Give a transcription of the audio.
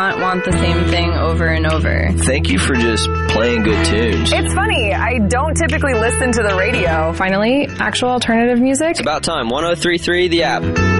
want the same thing over and over. Thank you for just playing good tunes. It's funny, I don't typically listen to the radio. Finally, actual alternative music. It's about time. 103.3 The App.